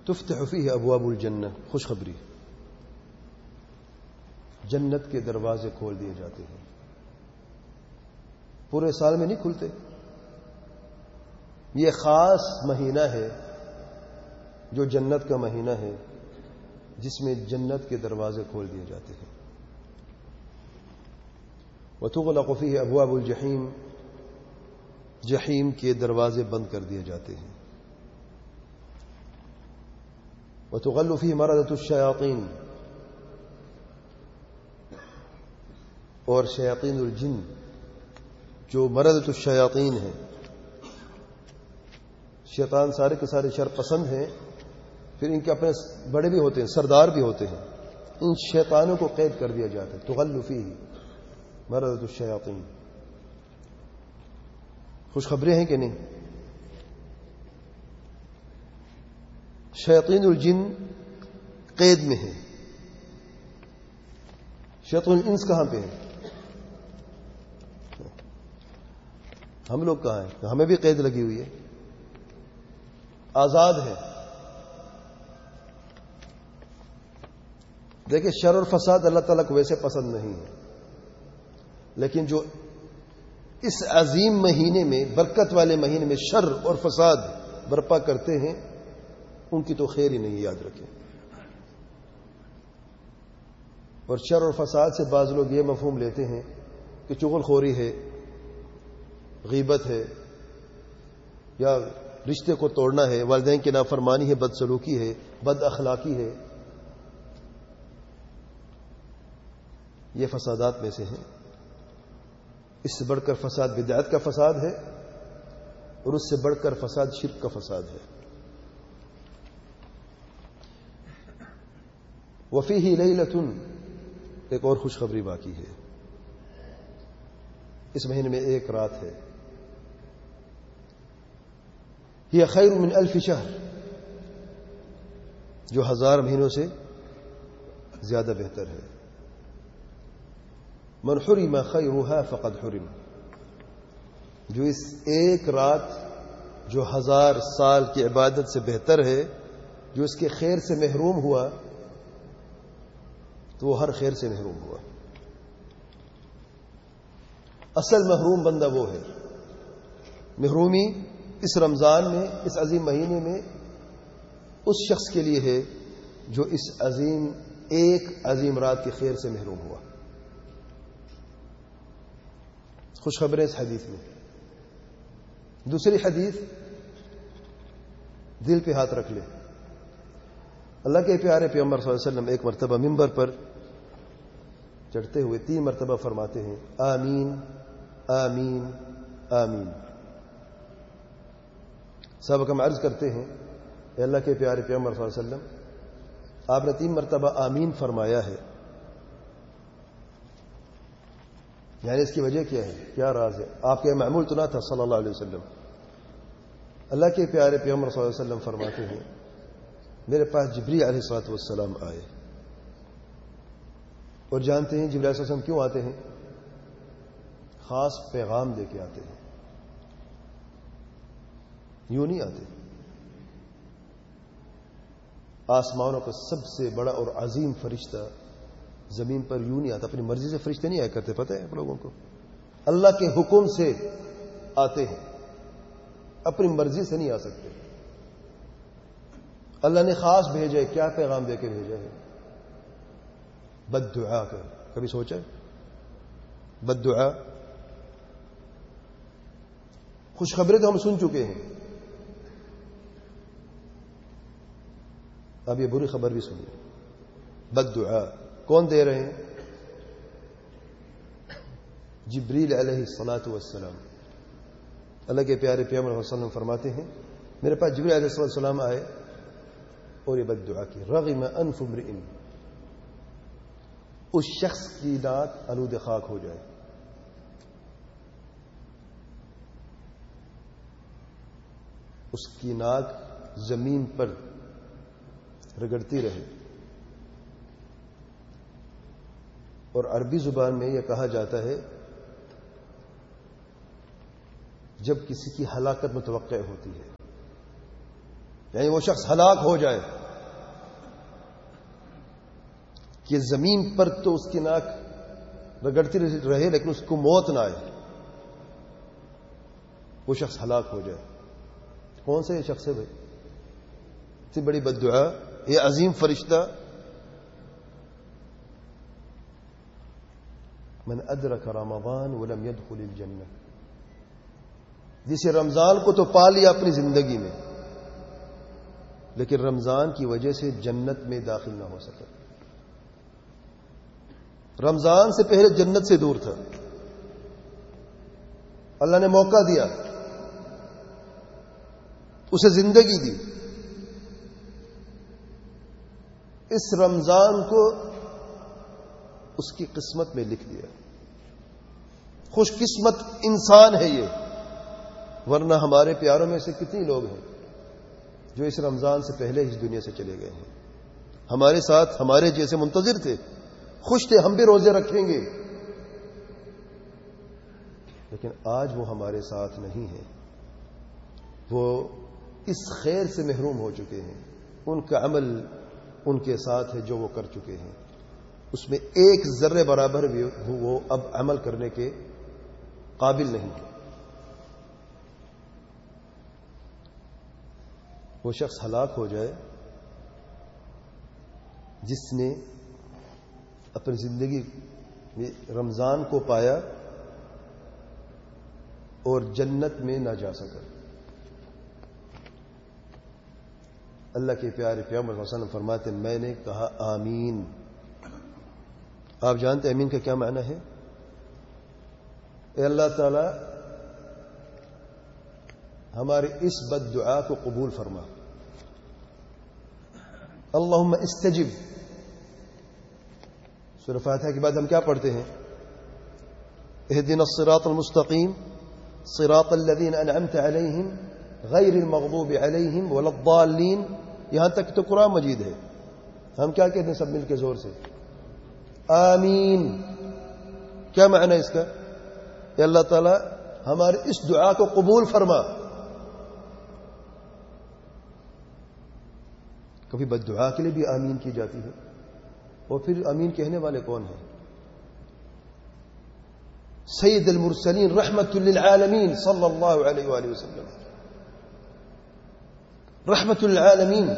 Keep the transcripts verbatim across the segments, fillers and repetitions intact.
تفتح فيه ابواب الجنہ، خوشخبری، جنت کے دروازے کھول دیے جاتے ہیں. پورے سال میں نہیں کھلتے، یہ خاص مہینہ ہے جو جنت کا مہینہ ہے جس میں جنت کے دروازے کھول دیے جاتے ہیں. وتغلق فيه ابواب الجحیم، جحیم کے دروازے بند کر دیے جاتے ہیں. وتغل فيه مردة الشیاطین، اور شیاطین الجن جو مردة الشیاطین ہیں، شیطان سارے کے سارے شر پسند ہیں، پھر ان کے اپنے بڑے بھی ہوتے ہیں، سردار بھی ہوتے ہیں، ان شیطانوں کو قید کر دیا جاتا ہے. تغل فيه مردة الشیاطین. خوشخبری ہیں کہ نہیں؟ شیاطین الجن قید میں ہیں. شیاطین الانس کہاں پہ ہیں؟ ہم لوگ کہاں ہیں؟ ہمیں بھی قید لگی ہوئی ہے، آزاد ہے. دیکھیں، شر اور فساد اللہ تعالیٰ کو ویسے پسند نہیں ہے، لیکن جو اس عظیم مہینے میں، برکت والے مہینے میں شر اور فساد برپا کرتے ہیں، ان کی تو خیر ہی نہیں، یاد رکھیں. اور شر اور فساد سے بعض لوگ یہ مفہوم لیتے ہیں کہ چغل خوری ہے، غیبت ہے، یا رشتے کو توڑنا ہے، والدین کی نافرمانی ہے، بدسلوکی ہے، بد اخلاقی ہے. یہ فسادات میں سے ہیں. اس سے بڑھ کر فساد بدعت کا فساد ہے، اور اس سے بڑھ کر فساد شرک کا فساد ہے. وفیہ لیلۃ، ایک اور خوشخبری باقی ہے. اس مہینے میں ایک رات ہے، یہ خیر من الف شہر، جو ہزار مہینوں سے زیادہ بہتر ہے. من حرم خیرها فقد حرم، جو اس ایک رات جو ہزار سال کی عبادت سے بہتر ہے، جو اس کے خیر سے محروم ہوا تو وہ ہر خیر سے محروم ہوا. اصل محروم بندہ وہ ہے. محرومی اس رمضان میں، اس عظیم مہینے میں اس شخص کے لیے ہے جو اس عظیم ایک عظیم رات کی خیر سے محروم ہوا. خوشخبر ہے اس حدیث میں. دوسری حدیث دل پہ ہاتھ رکھ لے. اللہ کے پیارے پیغمبر صلی اللہ علیہ وسلم ایک مرتبہ منبر پر چڑھتے ہوئے تین مرتبہ فرماتے ہیں، آمین آمین آمین. صحابہ ہم عرض کرتے ہیں، اے اللہ کے پیارے پیغمبر صلی اللہ علیہ وسلم، آپ نے تین مرتبہ آمین فرمایا ہے، یعنی اس کی وجہ کیا ہے، کیا راز ہے؟ آپ کے معمول تو نہ تھا صلی اللہ علیہ وسلم. اللہ کے پیارے پیغمبر صلی اللہ علیہ وسلم فرماتے ہیں، میرے پاس جبریل علیہ الصلوۃ والسلام آئے. اور جانتے ہیں جبریل علیہ السلام کیوں آتے ہیں؟ خاص پیغام دے کے آتے ہیں، یوں نہیں آتے. آسمانوں کا سب سے بڑا اور عظیم فرشتہ زمین پر یوں نہیں آتا. اپنی مرضی سے فرشتے نہیں آیا کرتے، پتہ ہے آپ لوگوں کو. اللہ کے حکم سے آتے ہیں، اپنی مرضی سے نہیں آ سکتے. اللہ نے خاص بھیجا ہے. کیا پیغام دے کے بھیجا ہے؟ بد دعا کر. کبھی سوچا بد دعا؟ خوشخبری تو ہم سن چکے ہیں، اب یہ بری خبر بھی سنیے. بد دعا کون دے رہے ہیں؟ جبریل علیہ الصلوۃ والسلام. اللہ کے پیارے پیغمبر صلی اللہ علیہ وسلم فرماتے ہیں، میرے پاس جبریل علیہ السلام آئے اور یہ بد دعا کی. رغم انف امرئ، اس شخص کی ناک آلود خاک ہو جائے. اس کی ناک زمین پر رگڑتی رہے. اور عربی زبان میں یہ کہا جاتا ہے جب کسی کی ہلاکت متوقع ہوتی ہے، یعنی وہ شخص ہلاک ہو جائے کہ زمین پر تو اس کی ناک رگڑتی رہے لیکن اس کو موت نہ آئے، وہ شخص ہلاک ہو جائے. کون سا یہ شخص ہے بھائی؟ اتنی بڑی بد دعا. یہ عظیم فرشتہ من ادرک رمضان ولم يدخل الجنہ، جسے رمضان کو تو پا لیا اپنی زندگی میں لیکن رمضان کی وجہ سے جنت میں داخل نہ ہو سکا. رمضان سے پہلے جنت سے دور تھا. اللہ نے موقع دیا، اسے زندگی دی. اس رمضان کو اس کی قسمت میں لکھ دیا. خوش قسمت انسان ہے یہ، ورنہ ہمارے پیاروں میں سے کتنے لوگ ہیں جو اس رمضان سے پہلے اس دنیا سے چلے گئے ہیں. ہمارے ساتھ ہمارے جیسے منتظر تھے، خوش تھے ہم بھی روزے رکھیں گے، لیکن آج وہ ہمارے ساتھ نہیں ہیں. وہ اس خیر سے محروم ہو چکے ہیں. ان کا عمل ان کے ساتھ ہے جو وہ کر چکے ہیں، اس میں ایک ذرے برابر بھی وہ اب عمل کرنے کے قابل نہیں ہے. وہ شخص ہلاک ہو جائے جس نے اپنی زندگی میں رمضان کو پایا اور جنت میں نہ جا سکا. اللہ کے پیارے پیغمبر صلی اللہ علیہ وسلم فرماتے ہیں میں نے کہا آمین. آپ جانتے ہیں آمین کا کیا معنی ہے؟ اے اللہ تعالی ہماری اس بد دعا کو قبول فرما. اللہم استجب. سورہ فاتحہ کے بعد ہم کیا پڑھتے ہیں؟ اہدنا الصراط المستقیم صراط الذین انعمت علیہم غیر المغضوب علیہم ولا الضالین. یہاں تک تو قرآن مجید ہے. ہم کیا کہتے ہیں سب مل کے زور سے؟ آمین. کیا معنی اس کا؟ اے اللہ تعالی ہماری اس دعا کو قبول فرما. کبھی بد دعا کے لیے بھی آمین کی جاتی ہے، اور پھر آمین کہنے والے کون ہیں؟ سید المرسلین رحمت للعالمین صلی اللہ علیہ وآلہ وسلم. رحمت للعالمین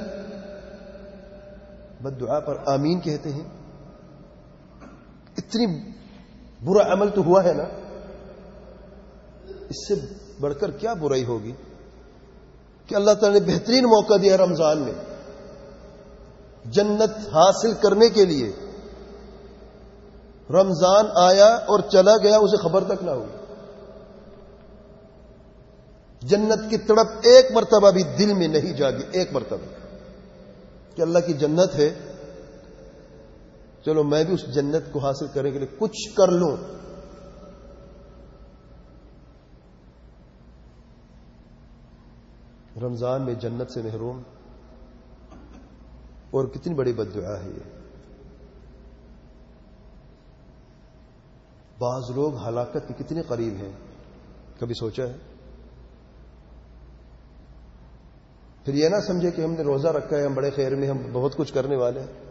بد دعا پر آمین کہتے ہیں. اتنی برا عمل تو ہوا ہے نا، اس سے بڑھ کر کیا برائی ہوگی کہ اللہ تعالی نے بہترین موقع دیا رمضان میں جنت حاصل کرنے کے لیے. رمضان آیا اور چلا گیا، اسے خبر تک نہ ہوئی. جنت کی تڑپ ایک مرتبہ بھی دل میں نہیں جاگی، ایک مرتبہ کہ اللہ کی جنت ہے، چلو میں بھی اس جنت کو حاصل کرنے کے لیے کچھ کر لوں. رمضان میں جنت سے محروم، اور کتنی بڑی بد دعا ہے یہ. بعض لوگ ہلاکت کے کتنے قریب ہیں، کبھی سوچا ہے؟ پھر یہ نہ سمجھے کہ ہم نے روزہ رکھا ہے، ہم بڑے خیر میں، ہم بہت کچھ کرنے والے ہیں.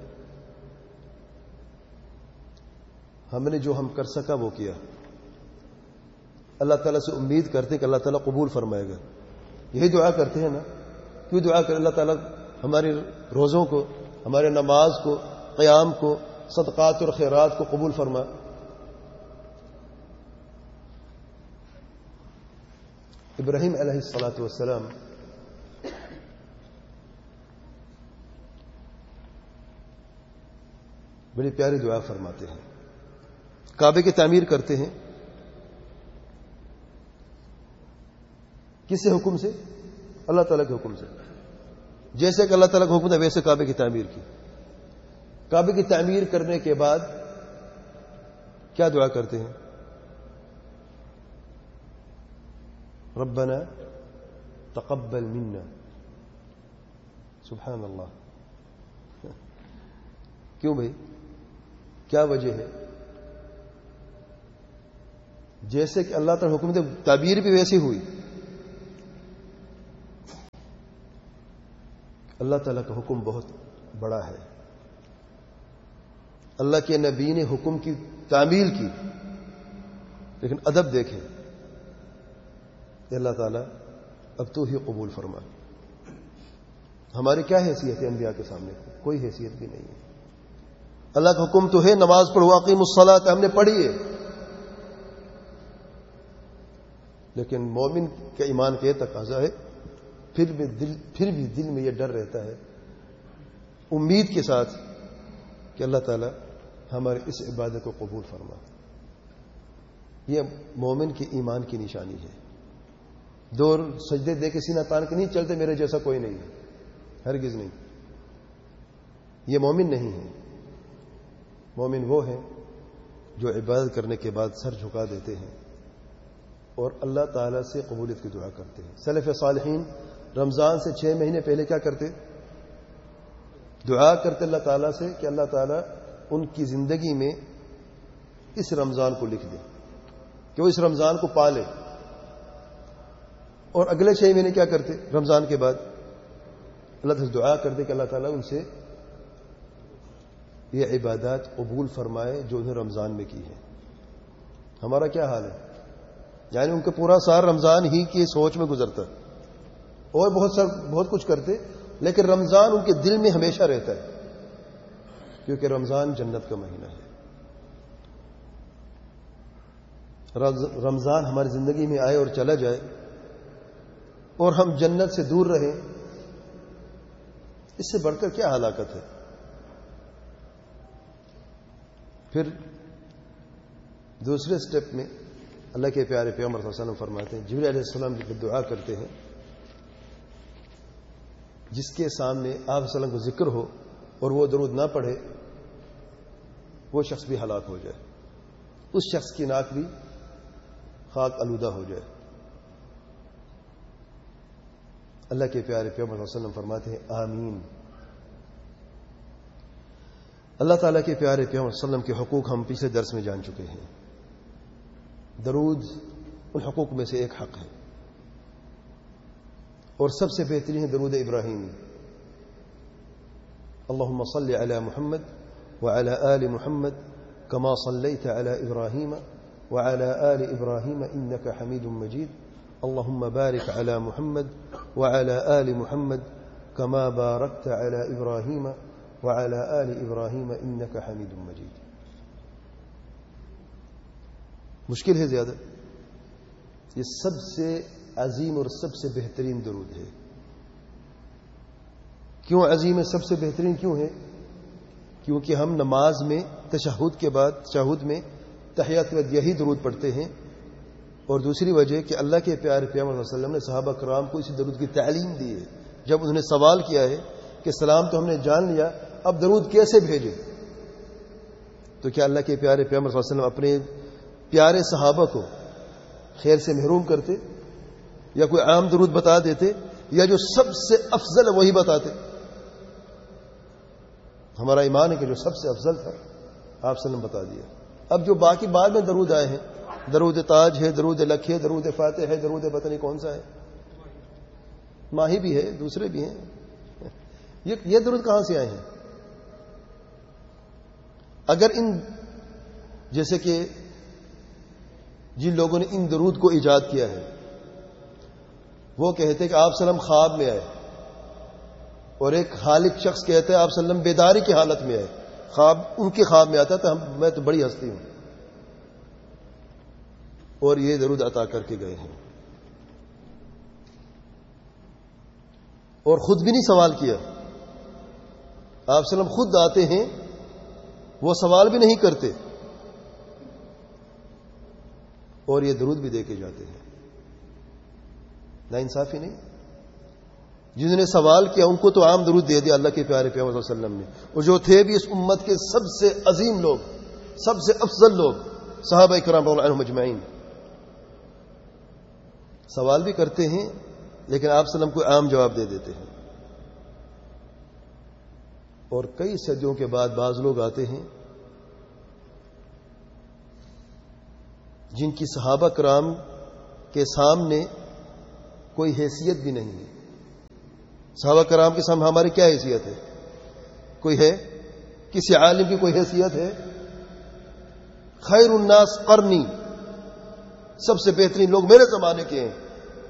ہم نے جو ہم کر سکا وہ کیا. اللہ تعالیٰ سے امید کرتے کہ اللہ تعالیٰ قبول فرمائے گا. یہی دعا کرتے ہیں نا. کیوں دعا کریں؟ اللہ تعالیٰ ہماری روزوں کو، ہمارے نماز کو، قیام کو، صدقات اور خیرات کو قبول فرما. ابراہیم علیہ الصلاۃ والسلام بڑی پیاری دعا فرماتے ہیں. کعبے کی تعمیر کرتے ہیں. کس سے حکم سے؟ اللہ تعالیٰ کے حکم سے. جیسے کہ اللہ تعالیٰ کا حکم تھا ویسے کعبے کی تعمیر کی. کعبے کی تعمیر کرنے کے بعد کیا دعا کرتے ہیں؟ ربنا تقبل منا. سبحان اللہ. کیوں بھائی؟ کیا وجہ ہے؟ جیسے کہ اللہ تعالیٰ حکم دے تعبیر بھی ویسی ہوئی. اللہ تعالیٰ کا حکم بہت بڑا ہے. اللہ کے نبی نے حکم کی تعمیل کی، لیکن ادب دیکھیں کہ اللہ تعالیٰ اب تو ہی قبول فرما. ہماری کیا حیثیت ہے انبیاء کے سامنے؟ کوئی حیثیت بھی نہیں ہے. اللہ کا حکم تو ہے نماز پڑھو، اقیموا الصلاۃ، ہم نے پڑھی ہے، لیکن مومن کے ایمان کے تقاضا ہے پھر بھی دل پھر بھی دل میں یہ ڈر رہتا ہے امید کے ساتھ کہ اللہ تعالیٰ ہماری اس عبادت کو قبول فرما. یہ مومن کی ایمان کی نشانی ہے. دو سجدے دے کے سینہ تان کے نہیں چلتے میرے جیسا کوئی نہیں ہے، ہرگز نہیں. یہ مومن نہیں ہے. مومن وہ ہے جو عبادت کرنے کے بعد سر جھکا دیتے ہیں اور اللہ تعالیٰ سے قبولیت کی دعا کرتے ہیں. سلف صالحین رمضان سے چھ مہینے پہلے کیا کرتے؟ دعا کرتے اللہ تعالیٰ سے کہ اللہ تعالیٰ ان کی زندگی میں اس رمضان کو لکھ دے، کہ وہ اس رمضان کو پالے. اور اگلے چھ مہینے کیا کرتے؟ رمضان کے بعد اللہ تعالیٰ سے دعا کرتے کہ اللہ تعالیٰ ان سے یہ عبادات قبول فرمائے جو انہیں رمضان میں کی ہے. ہمارا کیا حال ہے؟ یعنی ان کا پورا سال رمضان ہی کی سوچ میں گزرتا، اور بہت سا بہت کچھ کرتے، لیکن رمضان ان کے دل میں ہمیشہ رہتا ہے، کیونکہ رمضان جنت کا مہینہ ہے. رمضان ہماری زندگی میں آئے اور چلا جائے اور ہم جنت سے دور رہیں، اس سے بڑھ کر کیا ہلاکت ہے؟ پھر دوسرے سٹیپ میں اللہ کے پیارے پیغمبر صلی اللہ علیہ وسلم فرماتے ہیں، جبریل علیہ السلام جب دعا کرتے ہیں جس کے سامنے آپ صلی اللہ علیہ وسلم کو ذکر ہو اور وہ درود نہ پڑھے وہ شخص بھی ہلاک ہو جائے، اس شخص کی ناک بھی خاک آلودہ ہو جائے. اللہ کے پیارے پیغمبر صلی اللہ علیہ وسلم فرماتے ہیں آمین. اللہ تعالیٰ کے پیارے پیغمبر صلی اللہ علیہ وسلم کے حقوق ہم پچھلے درس میں جان چکے ہیں. درود ان حقوق میں سے ایک حق ہے، اور سب سے بہترین ہے درود ابراہیمی. اللہم صل علی محمد وعلى آل محمد كما صليت على إبراهيم وعلى آل إبراهيم إنك حميد مجيد. اللهم بارك على محمد وعلى آل محمد كما باركت على إبراهيم وعلى آل إبراهيم إنك حميد مجيد. مشکل ہے زیادہ؟ یہ سب سے عظیم اور سب سے بہترین درود ہے. کیوں عظیم ہے، سب سے بہترین کیوں ہے؟ کیونکہ ہم نماز میں تشہد کے بعد تشہد میں تحیات میں یہی درود پڑھتے ہیں، اور دوسری وجہ کہ اللہ کے پیارے پیغمبر صلی اللہ علیہ وسلم نے صحابہ کرام کو اسی درود کی تعلیم دی ہے. جب انہوں نے سوال کیا ہے کہ سلام تو ہم نے جان لیا، اب درود کیسے بھیجیں، تو کیا اللہ کے پیارے پیغمبر صلی اللہ علیہ وسلم اپنے پیارے صحابہ کو خیر سے محروم کرتے، یا کوئی عام درود بتا دیتے، یا جو سب سے افضل ہے وہی بتاتے؟ ہمارا ایمان ہے کہ جو سب سے افضل تھا آپ صلی اللہ علیہ وسلم بتا دیا. اب جو باقی بعد میں درود آئے ہیں، درود تاج ہے، درود لکھ ہے، درود فاتح ہے، درود پتہ نہیں کون سا ہے، ماہی بھی ہے، دوسرے بھی ہیں، یہ یہ درود کہاں سے آئے ہیں؟ اگر ان جیسے کہ جن لوگوں نے ان درود کو ایجاد کیا ہے وہ کہتے کہ آپ صلی اللہ علیہ وسلم خواب میں آئے، اور ایک خالق شخص کہتے ہیں آپ صلی اللہ علیہ وسلم بیداری کی حالت میں آئے، خواب ان کے خواب میں آتا تو ہم میں تو بڑی ہستی ہوں، اور یہ درود عطا کر کے گئے ہیں. اور خود بھی نہیں سوال کیا، آپ صلی اللہ علیہ وسلم خود آتے ہیں، وہ سوال بھی نہیں کرتے، اور یہ درود بھی دے کے جاتے ہیں. نا انصافی نہیں؟ جنہوں نے سوال کیا ان کو تو عام درود دے دیا اللہ کے پیارے پیغمبر صلی اللہ علیہ وسلم نے، اور جو تھے بھی اس امت کے سب سے عظیم لوگ، سب سے افضل لوگ، صحابہ کرام رضی اللہ عنہم اجمعین، سوال بھی کرتے ہیں لیکن آپ صلی اللہ علیہ وسلم کو عام جواب دے دیتے ہیں. اور کئی صدیوں کے بعد بعض لوگ آتے ہیں جن کی صحابہ کرام کے سامنے کوئی حیثیت بھی نہیں ہے. صحابہ کرام کے سامنے ہماری کیا حیثیت ہے؟ کوئی ہے؟ کسی عالم کی کوئی حیثیت ہے؟ خیر الناس قرنی، سب سے بہترین لوگ میرے زمانے کے ہیں.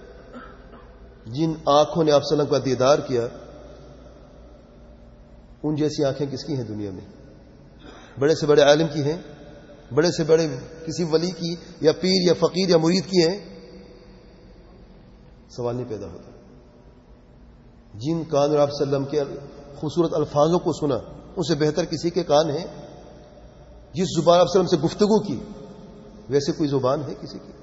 جن آنکھوں نے آپ صلی اللہ علیہ وسلم کا دیدار کیا، ان جیسی آنکھیں کس کی ہیں دنیا میں؟ بڑے سے بڑے عالم کی ہیں؟ بڑے سے بڑے کسی ولی کی یا پیر یا فقیر یا مرید کی ہیں؟ سوال نہیں پیدا ہوتا. جن کان اور آپ صلی اللہ علیہ وسلم کے خوبصورت الفاظوں کو سنا، ان سے بہتر کسی کے کان ہیں؟ جس زبان آپ صلی اللہ علیہ وسلم سے گفتگو کی، ویسے کوئی زبان ہے کسی کی؟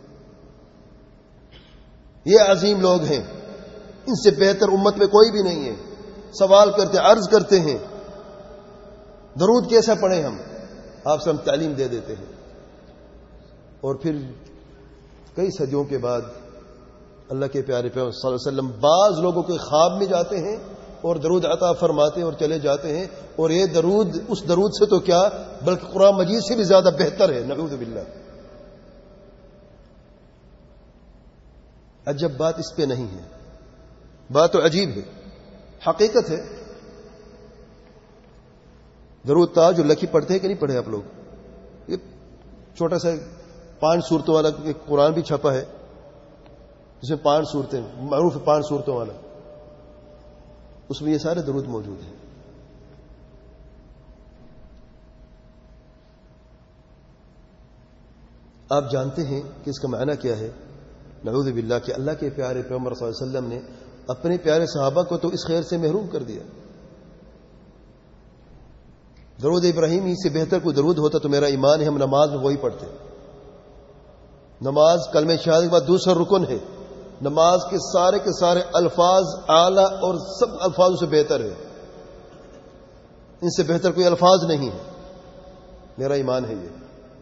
یہ عظیم لوگ ہیں، ان سے بہتر امت میں کوئی بھی نہیں ہے. سوال کرتے، عرض کرتے ہیں درود کیسا پڑھیں ہم؟ آپ سے ہم تعلیم دے دیتے ہیں. اور پھر کئی صدیوں کے بعد اللہ کے پیارے پیغمبر صلی اللہ علیہ وسلم بعض لوگوں کے خواب میں جاتے ہیں اور درود عطا فرماتے ہیں اور چلے جاتے ہیں، اور یہ درود اس درود سے تو کیا بلکہ قرآن مجید سے بھی زیادہ بہتر ہے. نعوذ باللہ. عجب بات اس پہ نہیں ہے، بات تو عجیب ہے، حقیقت ہے. درود تاج اور لکی پڑھتے ہیں کہ نہیں پڑھے آپ لوگ؟ یہ چھوٹا سا پانچ صورتوں والا ایک قرآن بھی چھپا ہے، جس میں پانچ صورتیں معروف ہے، پانچ صورتوں والا، اس میں یہ سارے درود موجود ہیں. آپ جانتے ہیں کہ اس کا معنی کیا ہے؟ نعوذ باللہ کہ اللہ کے پیارے پیغمبر صلی اللہ علیہ وسلم نے اپنے پیارے صحابہ کو تو اس خیر سے محروم کر دیا. درود ابراہیم ہی سے بہتر کوئی درود ہوتا تو میرا ایمان ہے ہم نماز میں وہی پڑھتے. نماز کلمہ شہادت کے بعد دوسرا رکن ہے. نماز کے سارے کے سارے الفاظ اعلی اور سب الفاظوں سے بہتر ہے، ان سے بہتر کوئی الفاظ نہیں ہے. میرا ایمان ہے یہ.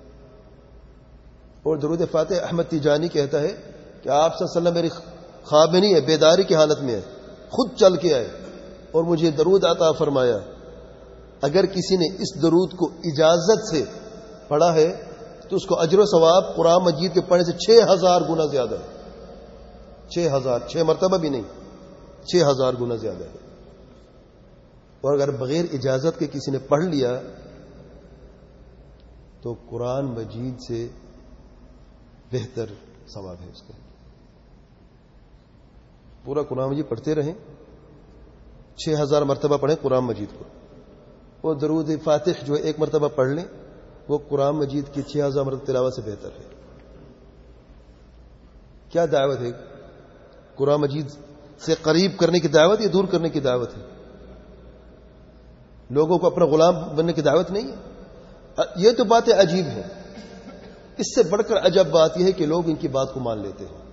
اور درود فاتح احمد تیجانی کہتا ہے کہ آپ صلی اللہ علیہ وسلم میری خواب میں نہیں ہے، بیداری کی حالت میں ہے، خود چل کے آئے اور مجھے درود عطا فرمایا. اگر کسی نے اس درود کو اجازت سے پڑھا ہے تو اس کو اجر و ثواب قرآن مجید کے پڑھنے سے چھ ہزار گنا زیادہ ہے. چھ ہزار چھ مرتبہ بھی نہیں، چھ ہزار گنا زیادہ ہے. اور اگر بغیر اجازت کے کسی نے پڑھ لیا تو قرآن مجید سے بہتر ثواب ہے اس کا. پورا قرآن مجید پڑھتے رہیں، چھ ہزار مرتبہ پڑھیں قرآن مجید کو. اور درود فاتح جو ایک مرتبہ پڑھ لیں وہ قرآن مجید کی چھ ہزار مرتبہ تلاوت سے بہتر ہے. کیا دعوت ہے؟ قرآن مجید سے قریب کرنے کی دعوت یا دور کرنے کی دعوت ہے؟ لوگوں کو اپنا غلام بننے کی دعوت نہیں ہے. یہ تو باتیں عجیب ہیں. اس سے بڑھ کر عجب بات یہ ہے کہ لوگ ان کی بات کو مان لیتے ہیں.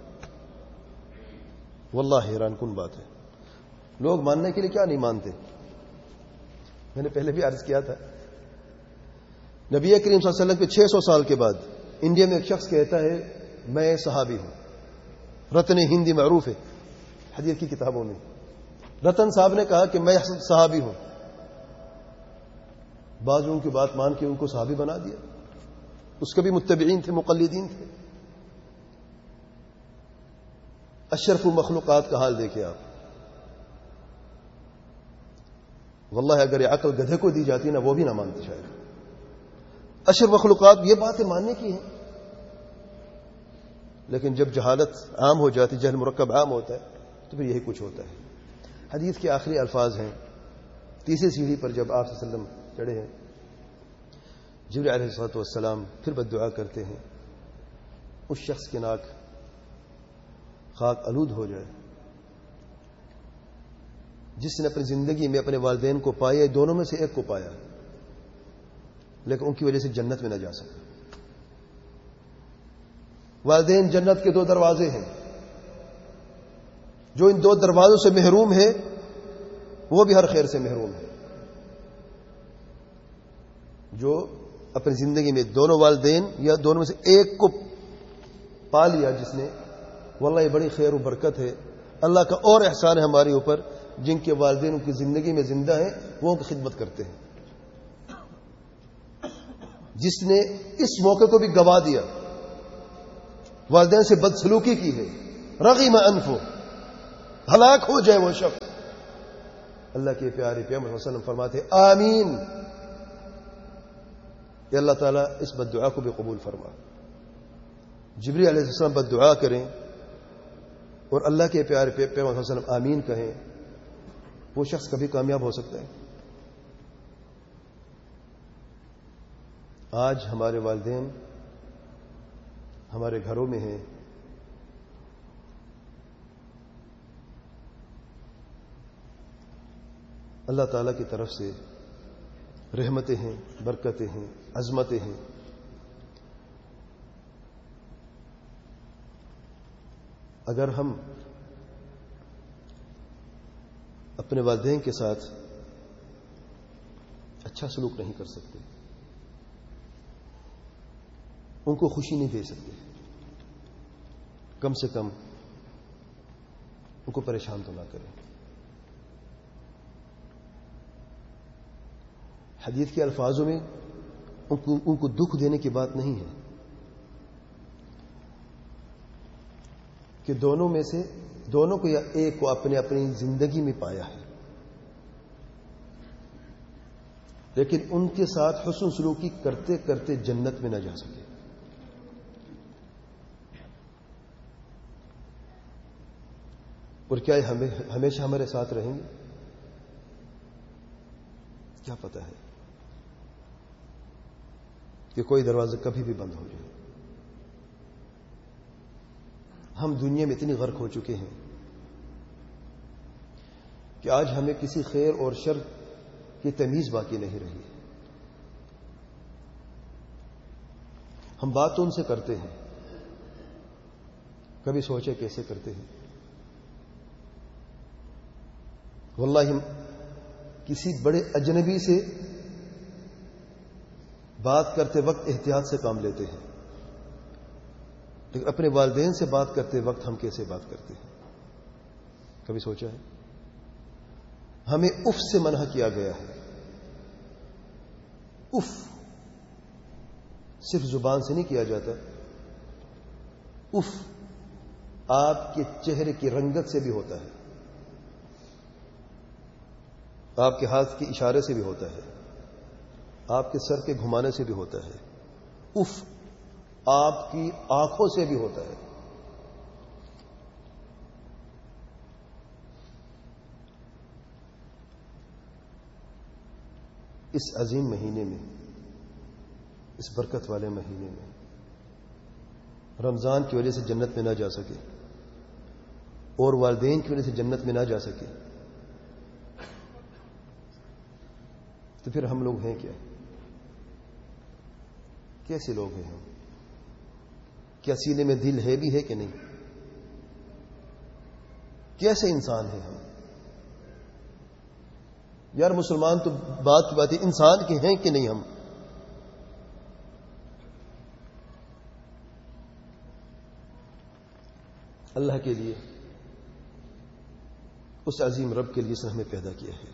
واللہ حیران کن بات ہے. لوگ ماننے کے لیے کیا نہیں مانتے. میں نے پہلے بھی عرض کیا تھا، نبی کریم صلی اللہ علیہ وسلم کے چھ سو سال کے بعد انڈیا میں ایک شخص کہتا ہے میں صحابی ہوں. رتن ہندی معروف ہے حدیث کی کتابوں میں. رتن صاحب نے کہا کہ میں صحابی ہوں. بعض لوگوں کی بات مان کے ان کو صحابی بنا دیا. اس کے بھی متبعین تھے، مقلدین تھے. اشرف المخلوقات کا حال دیکھیں آپ. واللہ اگر یہ عقل گدھے کو دی جاتی نا وہ بھی نہ مانتے شاید. اشرف مخلوقات یہ باتیں ماننے کی ہیں، لیکن جب جہالت عام ہو جاتی، جہل مرکب عام ہوتا ہے تو پھر یہی کچھ ہوتا ہے. حدیث کے آخری الفاظ ہیں، تیسری سیڑھی پر جب آپ صلی اللہ علیہ وسلم چڑھے ہیں، جبرائیل علیہ الصلوۃ والسلام پھر بددعا کرتے ہیں اس شخص کے ناک خاک آلود ہو جائے جس نے اپنی زندگی میں اپنے والدین کو پایا، دونوں میں سے ایک کو پایا لیکن ان کی وجہ سے جنت میں نہ جا سکا. والدین جنت کے دو دروازے ہیں، جو ان دو دروازوں سے محروم ہے وہ بھی ہر خیر سے محروم ہے. جو اپنی زندگی میں دونوں والدین یا دونوں میں سے ایک کو پا لیا جس نے، واللہ یہ بڑی خیر و برکت ہے. اللہ کا اور احسان ہے ہمارے اوپر، جن کے والدین ان کی زندگی میں زندہ ہیں وہ ان کی خدمت کرتے ہیں. جس نے اس موقع کو بھی گوا دیا، والدین سے بدسلوکی کی ہے، رغم انفو، ہلاک ہو جائے وہ شخص. اللہ کے پیارے پیغمبر صلی اللہ علیہ وسلم فرماتے آمین، کہ اللہ تعالیٰ اس بد دعا کو بھی قبول فرما. جبریل علیہ السلام بد دعا کریں اور اللہ کے پیارے پیغمبر صلی اللہ علیہ وسلم آمین کہیں، وہ شخص کبھی کامیاب ہو سکتا ہے؟ آج ہمارے والدین ہمارے گھروں میں ہیں، اللہ تعالیٰ کی طرف سے رحمتیں ہیں، برکتیں ہیں، عظمتیں ہیں. اگر ہم اپنے والدین کے ساتھ اچھا سلوک نہیں کر سکتے، ان کو خوشی نہیں دے سکتے، کم سے کم ان کو پریشان تو نہ کریں. حدیث کے الفاظوں میں ان کو, ان کو دکھ دینے کی بات نہیں ہے کہ دونوں میں سے دونوں کو یا ایک کو اپنے اپنی زندگی میں پایا ہے، لیکن ان کے ساتھ حسن سلوکی کرتے کرتے جنت میں نہ جا سکے. اور کیا یہ ہمیں ہمیشہ ہمارے ساتھ رہیں گے؟ کیا پتہ ہے کہ کوئی دروازہ کبھی بھی بند ہو جائے. ہم دنیا میں اتنی غرق ہو چکے ہیں کہ آج ہمیں کسی خیر اور شر کی تمیز باقی نہیں رہی. ہم بات تو ان سے کرتے ہیں، کبھی سوچے کیسے کرتے ہیں؟ واللہ ہم کسی بڑے اجنبی سے بات کرتے وقت احتیاط سے کام لیتے ہیں، لیکن اپنے والدین سے بات کرتے وقت ہم کیسے بات کرتے ہیں؟ کبھی سوچا ہے؟ ہمیں اف سے منع کیا گیا ہے. اف صرف زبان سے نہیں کیا جاتا، اف آپ کے چہرے کی رنگت سے بھی ہوتا ہے، آپ کے ہاتھ کے اشارے سے بھی ہوتا ہے، آپ کے سر کے گھمانے سے بھی ہوتا ہے. اف آپ کی آنکھوں سے بھی ہوتا ہے. اس عظیم مہینے میں، اس برکت والے مہینے میں، رمضان کی وجہ سے جنت میں نہ جا سکے اور والدین کی وجہ سے جنت میں نہ جا سکے، تو پھر ہم لوگ ہیں کیا؟ کیسے لوگ ہیں ہم؟ کیا سینے میں دل ہے بھی ہے کہ نہیں؟ کیسے انسان ہیں ہم؟ یار مسلمان تو بات کی بات ہے، انسان کے ہیں کہ نہیں ہم؟ اللہ کے لیے، اس عظیم رب کے لیے جس نے ہمیں پیدا کیا ہے،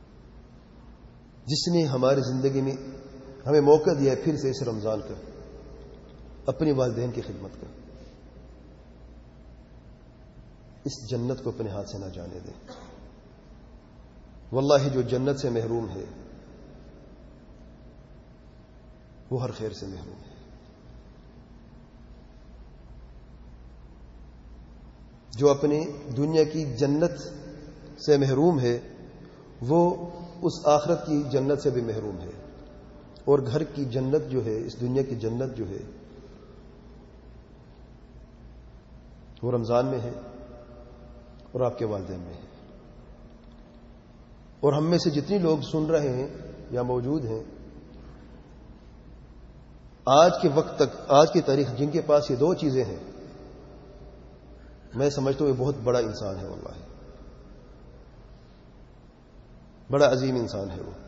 جس نے ہماری زندگی میں ہمیں موقع دیا ہے پھر سے اس رمضان کا، اپنی والدین کی خدمت کا، اس جنت کو اپنے ہاتھ سے نہ جانے دیں. واللہ جو جنت سے محروم ہے وہ ہر خیر سے محروم ہے. جو اپنی دنیا کی جنت سے محروم ہے وہ اس آخرت کی جنت سے بھی محروم ہے. اور گھر کی جنت جو ہے، اس دنیا کی جنت جو ہے، وہ رمضان میں ہے اور آپ کے والدین میں ہے. اور ہم میں سے جتنی لوگ سن رہے ہیں یا موجود ہیں، آج کے وقت تک، آج کی تاریخ، جن کے پاس یہ دو چیزیں ہیں، میں سمجھتا ہوں یہ بہت بڑا انسان ہے. واللہ بڑا عظیم انسان ہے وہ،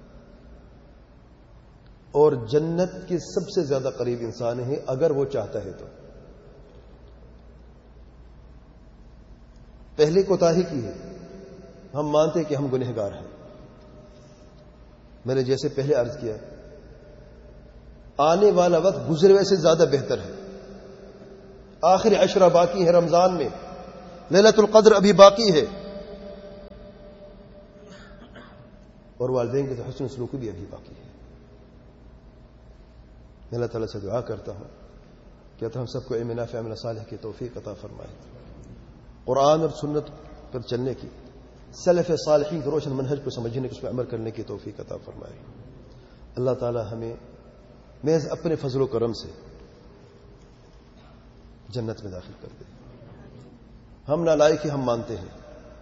اور جنت کے سب سے زیادہ قریب انسان ہے اگر وہ چاہتا ہے تو. پہلی کوتاہی کی ہے، ہم مانتے کہ ہم گنہگار ہیں. میں نے جیسے پہلے عرض کیا، آنے والا وقت گزرے ہوئے سے زیادہ بہتر ہے. آخری عشرہ باقی ہے رمضان میں، لیلۃ القدر ابھی باقی ہے، اور والدین کے حسن سلوک بھی ابھی باقی ہے. میں اللہ تعالیٰ سے دعا کرتا ہوں کہ ہم سب کو علم نافع عمل صالح کی توفیق عطا فرمائے، قرآن اور سنت پر چلنے کی، سلف صالحین کے روشن منہج کو سمجھنے کی، اس پر عمل کرنے کی توفیق عطا فرمائے۔ اللہ تعالیٰ ہمیں محض اپنے فضل و کرم سے جنت میں داخل کر دے۔ ہم نالائق ہیں، ہم مانتے ہیں،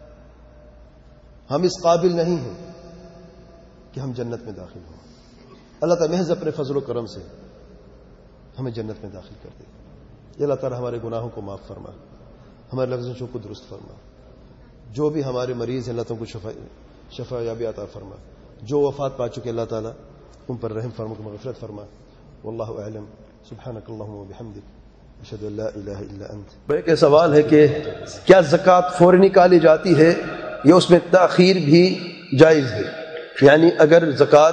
ہم اس قابل نہیں ہیں کہ ہم جنت میں داخل ہوں۔ اللہ تعالیٰ محض اپنے فضل و کرم سے ہمیں جنت میں داخل کر دے۔ یہ اللہ تعالیٰ ہمارے گناہوں کو معاف فرما، ہمارے لفظوں کو درست فرما، جو بھی ہمارے مریض ہیں اللہ تعالیٰ کو شفا شفا یابی عطا فرما، جو وفات پا چکے اللہ تعالیٰ ان پر رحم فرما، کو مغفرت فرما۔ واللہ اعلم، سبحانک اللہم و بحمدک، اشہد ان لا الہ الا انت۔ ایک سوال ہے کہ کیا زکوٰۃ فوری نکالی جاتی ہے یا اس میں تاخیر بھی جائز ہے؟ یعنی اگر زکوٰۃ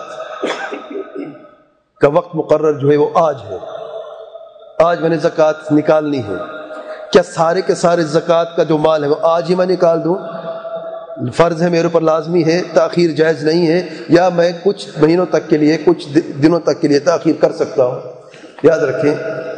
کا وقت مقرر جو ہے وہ آج ہے، آج میں نے زکوٰۃ نکالنی ہے، کیا سارے کے سارے زکوٰۃ کا جو مال ہے وہ آج ہی میں نکال دوں؟ فرض ہے، میرے اوپر لازمی ہے، تاخیر جائز نہیں ہے، یا میں کچھ مہینوں تک کے لیے، کچھ دنوں تک کے لیے تاخیر کر سکتا ہوں؟ یاد رکھیں،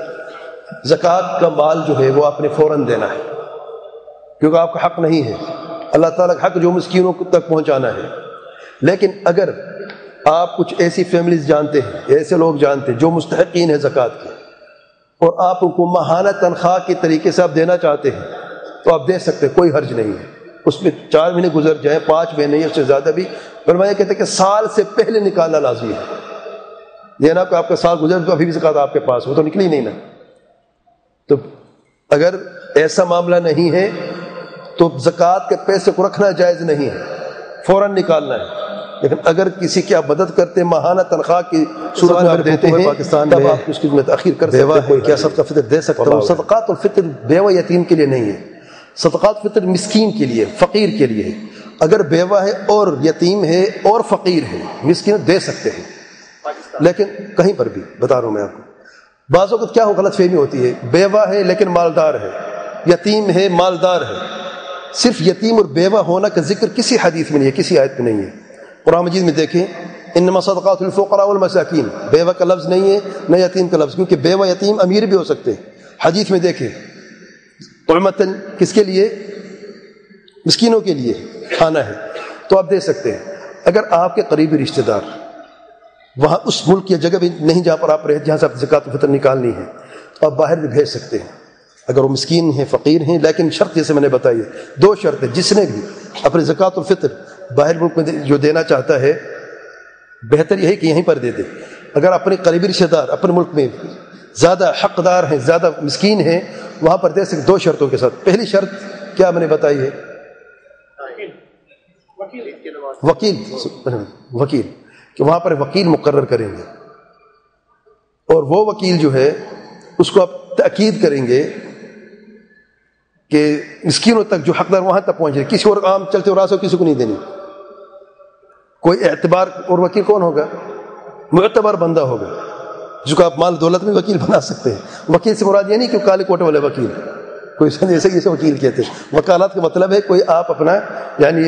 زکوٰۃ کا مال جو ہے وہ آپ نے فوراً دینا ہے، کیونکہ آپ کا حق نہیں ہے۔ اللہ تعالیٰ کا حق جو مسکینوں تک پہنچانا ہے۔ لیکن اگر آپ کچھ ایسی فیملیز جانتے ہیں، ایسے لوگ جانتے ہیں جو مستحقین ہیں زکوٰۃ کے، اور آپ ان کو ماہانہ تنخواہ کے طریقے سے آپ دینا چاہتے ہیں، تو آپ دے سکتے ہیں، کوئی حرج نہیں ہے۔ اس میں چار مہینے گزر جائیں، پانچ مہینے یا اس سے زیادہ بھی، علماء کہتے ہیں کہ سال سے پہلے نکالنا لازمی ہے۔ دینا کہ آپ کا سال گزر تو ابھی بھی زکوٰۃ آپ کے پاس، وہ تو نکلی نہیں نا۔ تو اگر ایسا معاملہ نہیں ہے تو زکوٰۃ کے پیسے کو رکھنا جائز نہیں ہے، فوراً نکالنا ہے۔ لیکن اگر کسی کی آپ مدد کرتے ہیں، ماہانہ تنخواہ کی صورت میں آپ دیتے ہیں، پاکستان تب آپ اس میں تاخیر کر سکتے ہیں۔ کیا صدقہ فطر دے سکتا ہوں؟ صدقات الفطر بیوہ یتیم کے لیے نہیں ہے، صدقات فطر مسکین کے لیے، فقیر کے لیے ہے۔ اگر بیوہ ہے اور یتیم ہے اور فقیر ہے، مسکین دے سکتے ہیں، لیکن کہیں پر بھی بتا رہا ہوں میں آپ کو، بعض اوقات کیا ہو غلط فہمی ہوتی ہے، بیوہ ہے لیکن مالدار ہے، یتیم ہے مالدار ہے۔ صرف یتیم اور بیوہ ہونا کا ذکر کسی حدیث میں نہیں ہے، کسی آیت میں نہیں ہے۔ قرآن مجید میں دیکھیں، انما صدقات للفقراء والمساکین، بیوہ کا لفظ نہیں ہے نہ یتیم کا لفظ، کیونکہ بیوہ یتیم امیر بھی ہو سکتے ہیں۔ حدیث میں دیکھیں، طعمتاً کس کے لیے؟ مسکینوں کے لیے کھانا ہے، تو آپ دے سکتے ہیں۔ اگر آپ کے قریبی رشتہ دار وہاں اس ملک یا جگہ بھی نہیں جہاں پر آپ رہتے، جہاں سے آپ زکوٰۃ الفطر نکالنی ہے، تو آپ باہر بھی بھیج سکتے ہیں اگر وہ مسکین ہیں، فقیر ہیں۔ لیکن شرط جیسے میں نے بتائی ہے، دو شرط ہے، جس نے بھی اپنے زکوٰۃ الفطر باہر ملک میں جو دینا چاہتا ہے، بہتر یہی کہ یہیں پر دے دے۔ اگر اپنے قریبی رشتہ دار اپنے ملک میں زیادہ حقدار ہیں، زیادہ مسکین ہیں، وہاں پر دے سکتے، دو شرطوں کے ساتھ۔ پہلی شرط کیا میں نے بتائی ہے؟ وکیل وکیل کہ وہاں پر وکیل مقرر کریں گے، اور وہ وکیل جو ہے اس کو آپ تاکید کریں گے کہ مسکینوں تک جو حقدار وہاں تک پہنچے، کسی اور عام چلتے اور راستے کسی کو نہیں دینی۔ کوئی اعتبار، اور وکیل کون ہوگا؟ معتبر بندہ ہوگا جس کو آپ مال دولت میں وکیل بنا سکتے ہیں۔ وکیل سے مراد یہ نہیں کہ کالے کوٹے والے وکیل، کوئی ایسے جیسے وکیل کہتے ہیں۔ وکالات کا مطلب ہے کوئی آپ اپنا یعنی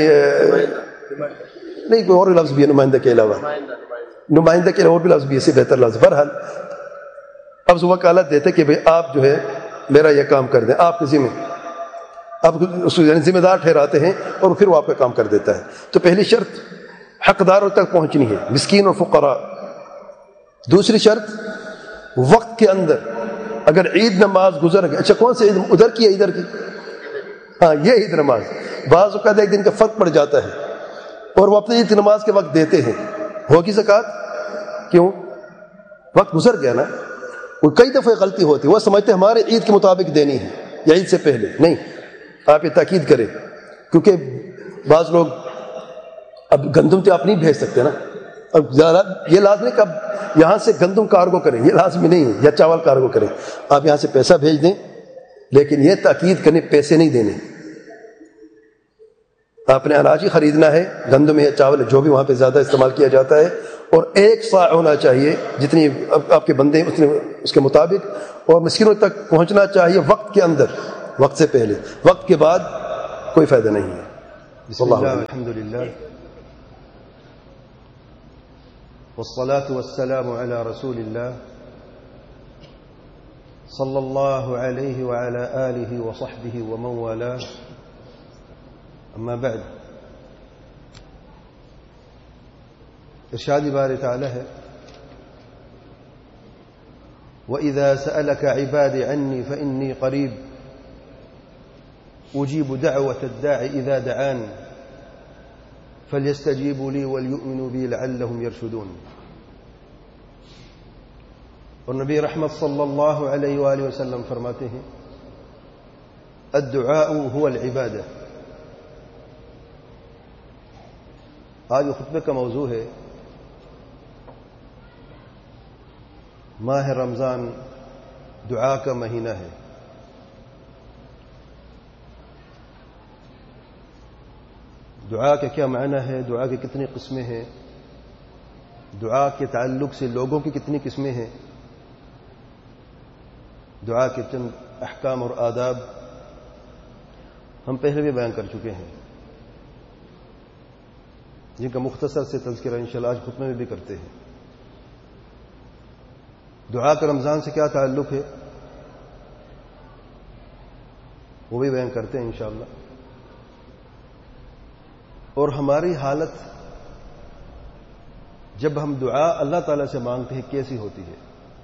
نہیں، کوئی اور بھی لفظ بھی ہے نمائندہ کے علاوہ، نمائندہ کے علاوہ اور بھی لفظ بھی ہے، اس سے بہتر لفظ۔ بہرحال اب وکالت دیتے کہ بھئی آپ جو ہے میرا یہ کام کر دیں، آپ کے ذمہ، آپ اس کو یعنی ذمہ دار ٹھہراتے ہیں، اور پھر وہ آپ کا کام کر دیتا ہے۔ تو پہلی شرط حقداروں تک پہنچنی ہے، مسکین اور فقراء۔ دوسری شرط وقت کے اندر، اگر عید نماز گزر گئی، اچھا کون سی عید؟ ادھر کی ہے ادھر کی؟ ہاں یہ عید نماز، بعض اوقات ایک دن کا فرق پڑ جاتا ہے اور وہ اپنی عید نماز کے وقت دیتے ہیں، ہوگی زکوٰۃ؟ کیوں؟ وقت گزر گیا نا۔ وہ کئی دفعہ غلطی ہوتی ہے، وہ سمجھتے ہیں ہمارے عید کے مطابق دینی ہے یا عید سے پہلے، نہیں، آپ یہ تاکید کریں، کیونکہ بعض لوگ اب گندم تو آپ نہیں بھیج سکتے نا، اب یہ لازمی کہ اب یہاں سے گندم کارگو کریں، یہ لازمی نہیں ہے، یا چاول کارگو کریں، آپ یہاں سے پیسہ بھیج دیں، لیکن یہ تاکید کریں پیسے نہیں دینے۔ آپ نے اناج ہی خریدنا ہے، گندم یا چاول جو بھی وہاں پہ زیادہ استعمال کیا جاتا ہے، اور ایک صاع ہونا چاہیے، جتنی آپ کے بندے اتنے اس کے مطابق، اور مسکینوں تک پہنچنا چاہیے وقت کے اندر، وقت سے پہلے۔ وقت کے بعد کوئی فائدہ نہیں ہے۔ بسم اللہ، الحمد للہ، والصلاة والسلام على رسول الله صلى الله عليه وعلى آله وصحبه ومن والاه أما بعد. ارشاد باری تعالی ہے وَإِذَا سَأَلَكَ عِبَادِي عَنِّي فَإِنِّي قَرِيبٌ أُجِيبُ دَعْوَةَ الدَّاعِ إِذَا دَعَانِ فَلْيَسْتَجِيبُوا لِي وَلْيُؤْمِنُوا بِي لَعَلَّهُمْ يَرْشُدُونَ. اور نبی رحمت صلی اللہ علیہ وآلہ وسلم فرماتے ہیں الدعاء هو العبادہ. آج خطبے کا موضوع ہے ماہ رمضان دعا کا مہینہ ہے. دعا کا کیا معنی ہے؟ دعا کی کتنی قسمیں ہیں؟ دعا کے تعلق سے لوگوں کی کتنی قسمیں ہیں؟ دعا کے چند احکام اور آداب ہم پہلے بھی بیان کر چکے ہیں، جن کا مختصر سے تذکرہ انشاءاللہ آج خطبے میں بھی کرتے ہیں. دعا کا رمضان سے کیا تعلق ہے وہ بھی بیان کرتے ہیں انشاءاللہ. اور ہماری حالت جب ہم دعا اللہ تعالی سے مانگتے ہیں کیسی ہوتی ہے.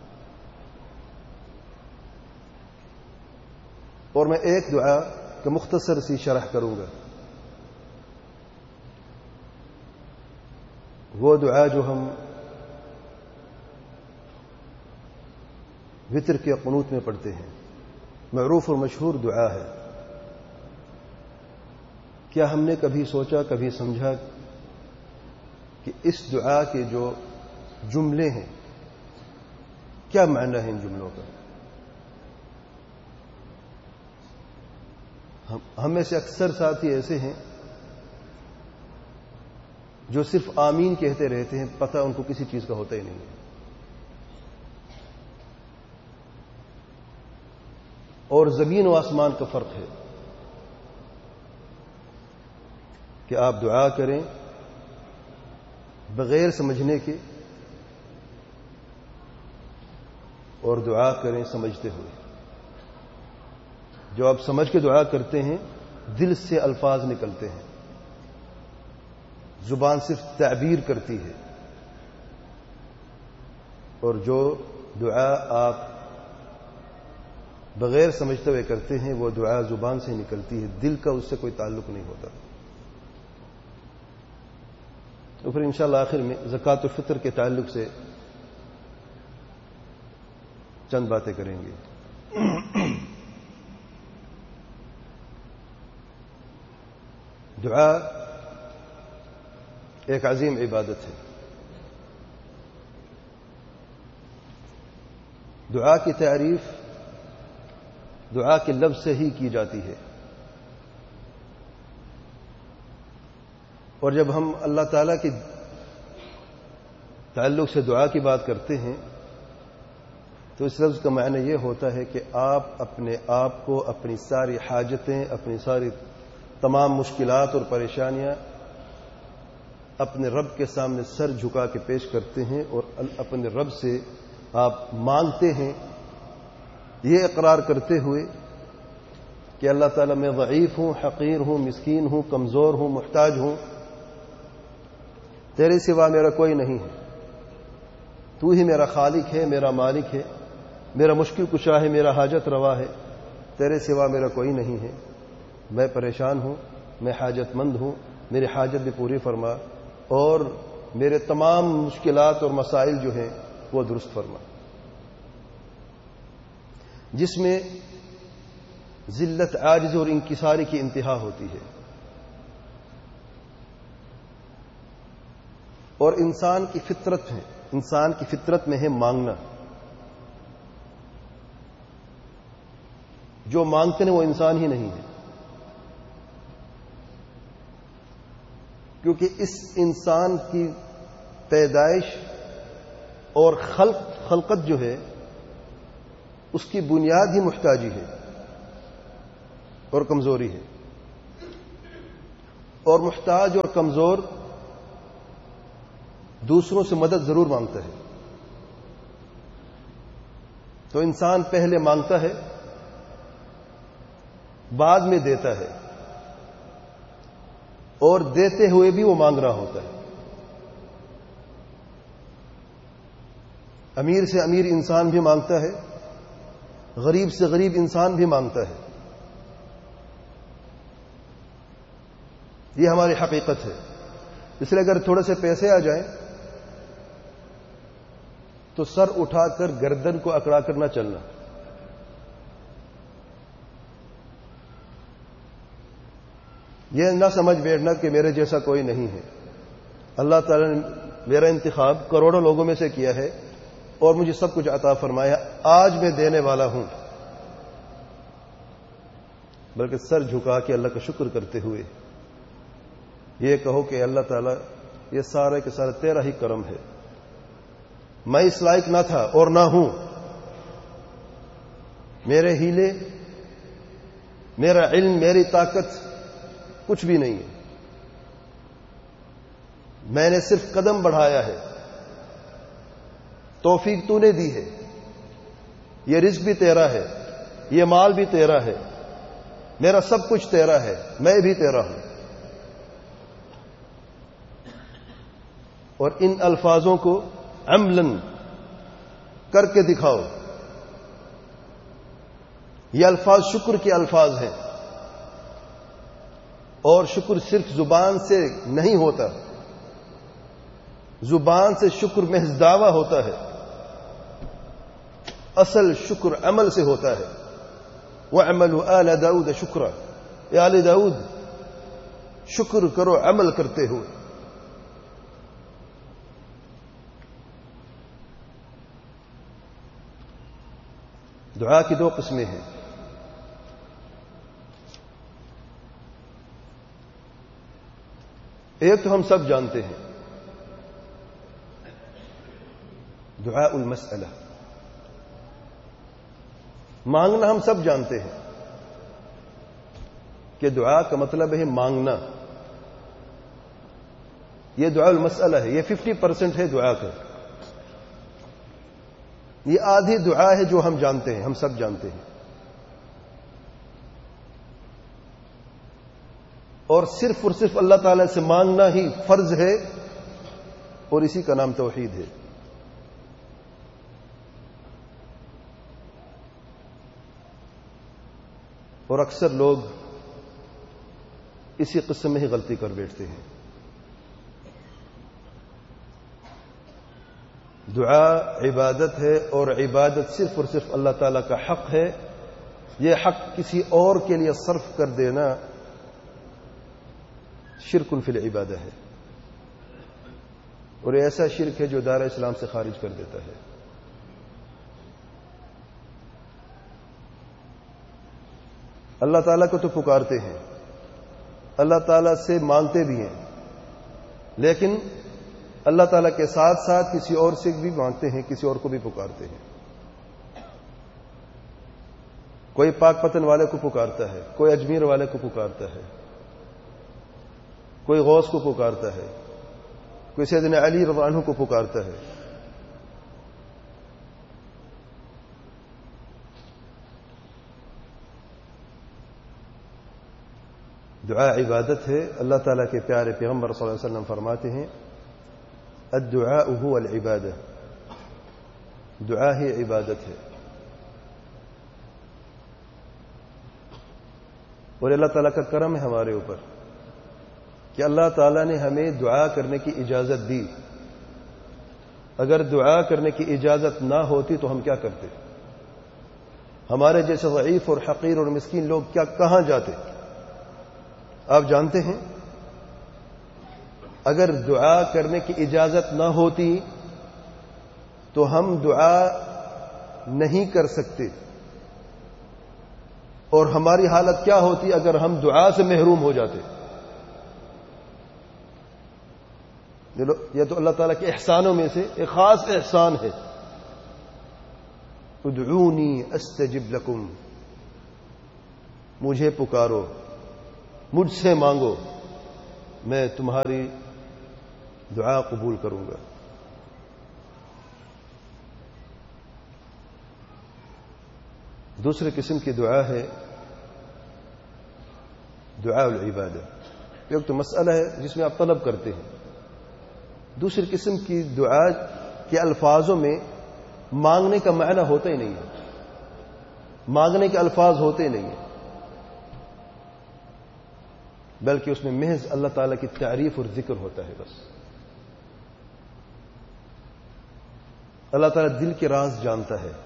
اور میں ایک دعا کا مختصر سی شرح کروں گا. وہ دعا جو ہم وتر کے قنوت میں پڑھتے ہیں، معروف اور مشہور دعا ہے. کیا ہم نے کبھی سوچا، کبھی سمجھا کہ اس دعا کے جو جملے ہیں کیا معنی ہے ان جملوں کا؟ ہم میں سے اکثر ساتھی ایسے ہیں جو صرف آمین کہتے رہتے ہیں، پتہ ان کو کسی چیز کا ہوتا ہی نہیں ہے. اور زمین و آسمان کا فرق ہے کہ آپ دعا کریں بغیر سمجھنے کے اور دعا کریں سمجھتے ہوئے. جو آپ سمجھ کے دعا کرتے ہیں دل سے الفاظ نکلتے ہیں، زبان صرف تعبیر کرتی ہے. اور جو دعا آپ بغیر سمجھتے ہوئے کرتے ہیں وہ دعا زبان سے نکلتی ہے، دل کا اس سے کوئی تعلق نہیں ہوتا. تو پھر انشاءاللہ آخر میں زکوٰۃ الفطر کے تعلق سے چند باتیں کریں گے. دعا ایک عظیم عبادت ہے. دعا کی تعریف دعا کے لفظ سے ہی کی جاتی ہے. اور جب ہم اللہ تعالیٰ کے تعلق سے دعا کی بات کرتے ہیں تو اس لفظ کا معنی یہ ہوتا ہے کہ آپ اپنے آپ کو، اپنی ساری حاجتیں، اپنی ساری تمام مشکلات اور پریشانیاں اپنے رب کے سامنے سر جھکا کے پیش کرتے ہیں اور اپنے رب سے آپ مانگتے ہیں، یہ اقرار کرتے ہوئے کہ اللہ تعالیٰ میں ضعیف ہوں، حقیر ہوں، مسکین ہوں، کمزور ہوں، محتاج ہوں، تیرے سوا میرا کوئی نہیں ہے. تو ہی میرا خالق ہے، میرا مالک ہے، میرا مشکل کشا ہے، میرا حاجت روا ہے. تیرے سوا میرا کوئی نہیں ہے. میں پریشان ہوں، میں حاجت مند ہوں، میری حاجت بھی پوری فرما اور میرے تمام مشکلات اور مسائل جو ہیں وہ درست فرما. جس میں ذلت، عاجز اور انکساری کی انتہا ہوتی ہے. اور انسان کی فطرت ہے، انسان کی فطرت میں ہے مانگنا. جو مانگتے ہیں وہ انسان ہی نہیں ہے، کیونکہ اس انسان کی پیدائش اور خلق خلقت جو ہے اس کی بنیاد ہی محتاجی ہے اور کمزوری ہے. اور محتاج اور کمزور دوسروں سے مدد ضرور مانگتا ہے. تو انسان پہلے مانگتا ہے، بعد میں دیتا ہے، اور دیتے ہوئے بھی وہ مانگ رہا ہوتا ہے۔ امیر سے امیر انسان بھی مانگتا ہے، غریب سے غریب انسان بھی مانگتا ہے۔ یہ ہماری حقیقت ہے۔ اس لیے اگر تھوڑے سے پیسے آ جائیں تو سر اٹھا کر گردن کو اکڑا کر نہ چلنا۔ یہ نہ سمجھ بیٹھنا کہ میرے جیسا کوئی نہیں ہے۔ اللہ تعالیٰ نے میرا انتخاب کروڑوں لوگوں میں سے کیا ہے اور مجھے سب کچھ عطا فرمایا، آج میں دینے والا ہوں۔ بلکہ سر جھکا کے اللہ کا شکر کرتے ہوئے یہ کہو کہ اللہ تعالیٰ یہ سارے کے سارے تیرا ہی کرم ہے، میں اس لائق نہ تھا اور نہ ہوں، میرے ہیلے، میرا علم، میری طاقت کچھ بھی نہیں ہے، میں نے صرف قدم بڑھایا ہے، توفیق تو نے دی ہے، یہ رزق بھی تیرا ہے، یہ مال بھی تیرا ہے، میرا سب کچھ تیرا ہے، میں بھی تیرا ہوں۔ اور ان الفاظوں کو عملاً کر کے دکھاؤ۔ یہ الفاظ شکر کے الفاظ ہیں، اور شکر صرف زبان سے نہیں ہوتا، زبان سے شکر محض دعویٰ ہوتا ہے، اصل شکر عمل سے ہوتا ہے۔ وَاعْمَلُوا آلَ داؤد شُكْرًا، اے آل داؤد شکر کرو عمل کرتے ہوئے۔ دعا کی دو قسمیں ہیں، ایک تو ہم سب جانتے ہیں، دعاء المسئلہ، مانگنا ہم سب جانتے ہیں کہ دعا کا مطلب ہے مانگنا، یہ دعاء المسئلہ ہے، یہ ففٹی پرسنٹ ہے دعا کا، یہ آدھی دعا ہے جو ہم جانتے ہیں، ہم سب جانتے ہیں، اور صرف اور صرف اللہ تعالی سے مانگنا ہی فرض ہے، اور اسی کا نام توحید ہے۔ اور اکثر لوگ اسی قسم میں ہی غلطی کر بیٹھتے ہیں۔ دعا عبادت ہے، اور عبادت صرف اور صرف اللہ تعالیٰ کا حق ہے، یہ حق کسی اور کے لیے صرف کر دینا شرک فی العبادہ ہے، اور ایسا شرک ہے جو دار اسلام سے خارج کر دیتا ہے۔ اللہ تعالیٰ کو تو پکارتے ہیں، اللہ تعالیٰ سے مانگتے بھی ہیں، لیکن اللہ تعالیٰ کے ساتھ ساتھ کسی اور سے بھی مانگتے ہیں، کسی اور کو بھی پکارتے ہیں۔ کوئی پاک پتن والے کو پکارتا ہے، کوئی اجمیر والے کو پکارتا ہے، کوئی غوث کو پکارتا ہے، کوئی سیدنا علی رضی اللہ عنہ کو پکارتا ہے۔ دعا عبادت ہے۔ اللہ تعالیٰ کے پیارے پیغمبر صلی اللہ علیہ وسلم فرماتے ہیں الدعاء هو العبادہ، دعا ہی عبادت ہے۔ اور اللہ تعالیٰ کا کرم ہے ہمارے اوپر کہ اللہ تعالیٰ نے ہمیں دعا کرنے کی اجازت دی۔ اگر دعا کرنے کی اجازت نہ ہوتی تو ہم کیا کرتے؟ ہمارے جیسے ضعیف اور حقیر اور مسکین لوگ کیا کہاں جاتے؟ آپ جانتے ہیں اگر دعا کرنے کی اجازت نہ ہوتی تو ہم دعا نہیں کر سکتے، اور ہماری حالت کیا ہوتی اگر ہم دعا سے محروم ہو جاتے؟ یہ تو اللہ تعالیٰ کے احسانوں میں سے ایک خاص احسان ہے، ادعونی استجب لکم، مجھے پکارو، مجھ سے مانگو، میں تمہاری دعا قبول کروں گا۔ دوسرے قسم کی دعا ہے دعاء العبادہ. ایک تو مسئلہ ہے جس میں آپ طلب کرتے ہیں. دوسری قسم کی دعا کے الفاظوں میں مانگنے کا معنی ہوتا ہی نہیں ہے, مانگنے کے الفاظ ہوتے ہی نہیں ہیں, بلکہ اس میں محض اللہ تعالیٰ کی تعریف اور ذکر ہوتا ہے. بس اللہ تعالیٰ دل کے راز جانتا ہے.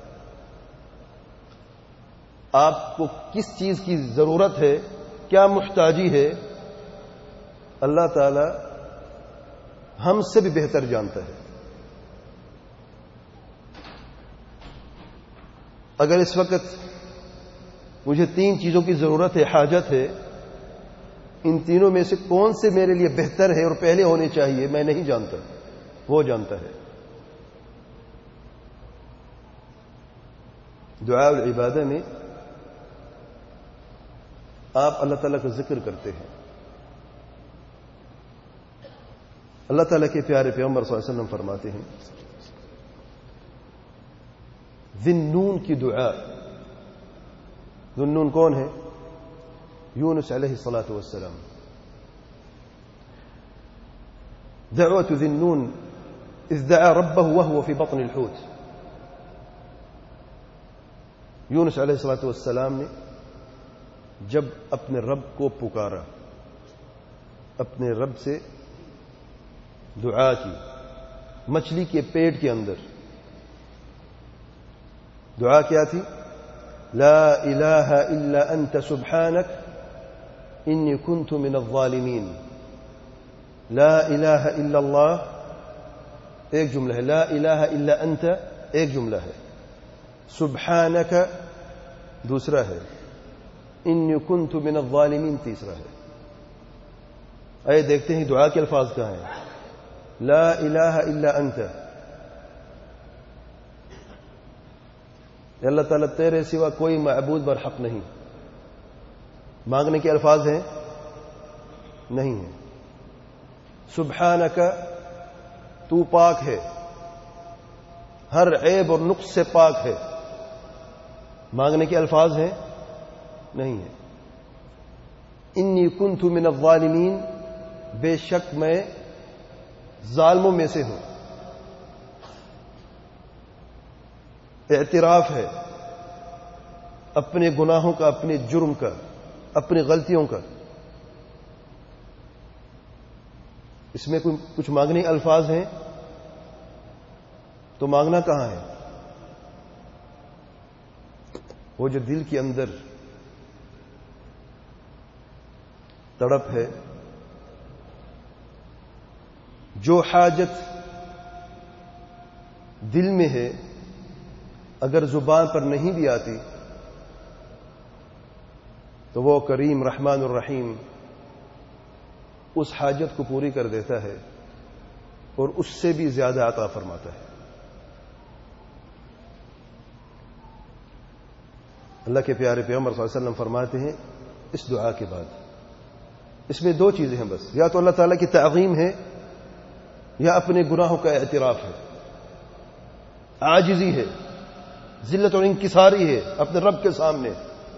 آپ کو کس چیز کی ضرورت ہے, کیا محتاجی ہے, اللہ تعالیٰ ہم سے بھی بہتر جانتا ہے. اگر اس وقت مجھے تین چیزوں کی ضرورت ہے, حاجت ہے, ان تینوں میں سے کون سے میرے لیے بہتر ہے اور پہلے ہونے چاہیے, میں نہیں جانتا, وہ جانتا ہے. دعاء العبادہ میں آپ اللہ تعالیٰ کا ذکر کرتے ہیں. اللہ تعالیٰ کے پیارے پیغمبر صلی اللہ علیہ وسلم فرماتے ہیں ذی النون کی دعا. ذی النون کون ہے؟ یونس علیہ الصلاۃ والسلام. دعوة ذی النون اذ دعا ربه وهو في بطن الحوت. یونس علیہ الصلاۃ والسلام نے جب اپنے رب کو پکارا, اپنے رب سے دعا کی مچھلی کے پیٹ کے اندر, دعا کیا تھی؟ لا الہ الا انت سبحانک انی کنت من الظالمین. لا الہ الا اللہ ایک جملہ ہے, لا الہ الا انت ایک جملہ ہے, سبحانک دوسرا ہے, انی کنت من الظالمین تیسرا ہے. آئے دیکھتے ہیں دعا کے الفاظ کہاں ہیں. لا الہ الا انت, اللہ تعالیٰ تیرے سوا کوئی معبود برحق نہیں. مانگنے کے الفاظ ہیں نہیں ہیں. سبحانک تو پاک ہے, ہر عیب اور نقص سے پاک ہے. مانگنے کے الفاظ ہیں نہیں ہیں. انی کنت من الظالمین, بے شک میں ظالموں میں سے ہوں. اعتراف ہے اپنے گناہوں کا, اپنے جرم کا, اپنی غلطیوں کا. اس میں کچھ مانگنے الفاظ ہیں تو مانگنا کہاں ہے؟ وہ جو دل کے اندر تڑپ ہے, جو حاجت دل میں ہے, اگر زبان پر نہیں بھی آتی تو وہ کریم رحمان الرحیم اس حاجت کو پوری کر دیتا ہے اور اس سے بھی زیادہ عطا فرماتا ہے. اللہ کے پیارے پیغمبر صلی اللہ علیہ وسلم فرماتے ہیں اس دعا کے بعد اس میں دو چیزیں ہیں بس, یا تو اللہ تعالیٰ کی تعظیم ہے یا اپنے گناہوں کا اعتراف ہے, عاجزی ہے, ذلت اور انکساری ہے اپنے رب کے سامنے.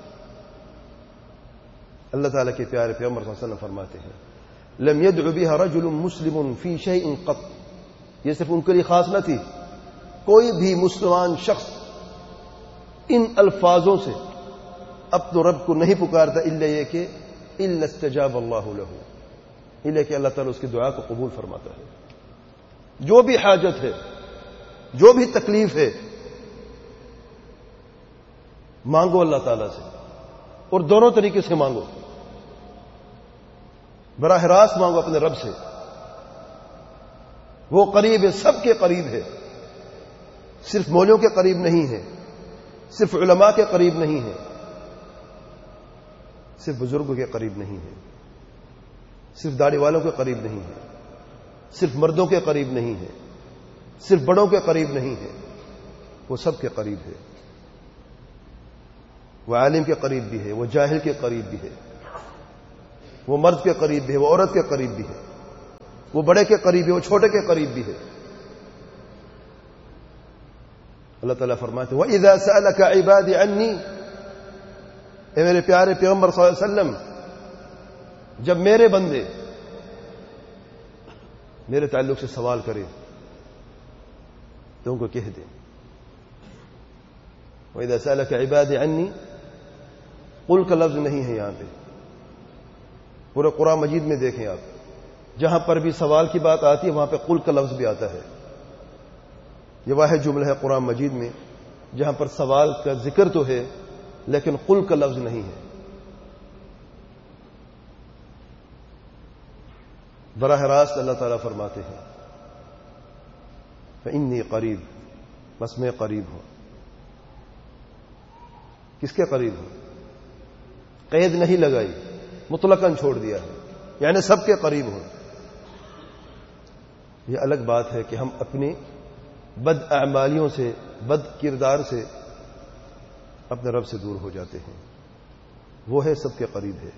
اللہ تعالیٰ کے پیارے پیغمبر صلی اللہ علیہ وسلم فرماتے ہیں لم يدع بها رجل مسلم في شيء قط. یہ صرف ان کے لیے خاص نہ تھی, کوئی بھی مسلمان شخص ان الفاظوں سے اپنے رب کو نہیں پکارتا الا یہ کہ الا استجاب اللہ له, الا کہ اللہ تعالیٰ اس کی دعا کو قبول فرماتا ہے. جو بھی حاجت ہے, جو بھی تکلیف ہے, مانگو اللہ تعالیٰ سے, اور دونوں طریقے سے مانگو. براہ راست مانگو اپنے رب سے, وہ قریب ہے, سب کے قریب ہے, صرف مولیوں کے قریب نہیں ہے, صرف علماء کے قریب نہیں ہے, صرف بزرگوں کے قریب نہیں ہے, صرف داڑھی والوں کے قریب نہیں ہے, صرف مردوں کے قریب نہیں ہے, صرف بڑوں کے قریب نہیں ہے, وہ سب کے قریب ہے. وہ عالم کے قریب بھی ہے, وہ جاہل کے قریب بھی ہے, وہ مرد کے قریب بھی ہے, وہ عورت کے قریب بھی ہے, وہ بڑے کے قریب ہے, وہ چھوٹے کے قریب بھی ہے. اللہ تعالیٰ فرماتے ہیں وَإِذَا سَأَلَكَ عِبَادِ عَنِّي اے میرے پیارے پیغمبر صلی اللہ علیہ وسلم، جب میرے بندے میرے تعلق سے سوال کریں تو ان کو کہہ دیں وَإِذَا سَأَلَكَ عِبَادِي عَنِّي، قُلْ کا لفظ نہیں ہے یہاں پہ. پورے قرآن مجید میں دیکھیں آپ، جہاں پر بھی سوال کی بات آتی ہے وہاں پہ قل کا لفظ بھی آتا ہے. یہ واحد جملہ ہے قرآن مجید میں جہاں پر سوال کا ذکر تو ہے لیکن قل کا لفظ نہیں ہے. براہ راست اللہ تعالیٰ فرماتے ہیں فَإِنِّي قریب، بس میں قریب ہوں. کس کے قریب ہوں؟ قید نہیں لگائی، مطلقاً چھوڑ دیا ہے، یعنی سب کے قریب ہوں. یہ الگ بات ہے کہ ہم اپنی بد اعمالیوں سے، بد کردار سے اپنے رب سے دور ہو جاتے ہیں. وہ ہے سب کے قریب ہے.